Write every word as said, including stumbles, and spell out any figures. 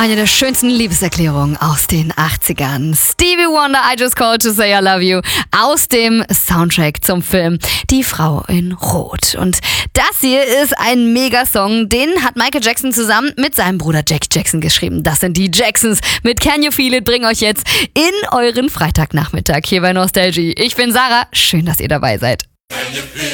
Eine der schönsten Liebeserklärungen aus den achtzigern. Stevie Wonder, I Just Called to Say I Love You, aus dem Soundtrack zum Film Die Frau in Rot. Und das hier ist ein Megasong, den hat Michael Jackson zusammen mit seinem Bruder Jackie Jackson geschrieben. Das sind die Jacksons mit Can You Feel It, bringen euch jetzt in euren Freitagnachmittag hier bei Nostalgie. Ich bin Sarah, schön, dass ihr dabei seid. Can you feel